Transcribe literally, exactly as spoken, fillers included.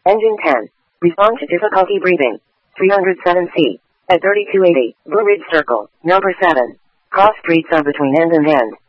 Engine ten. Respond to difficulty breathing. three oh seven C. At thirty-two eighty, Blue Ridge Circle, number seven. Cross streets are between end and end.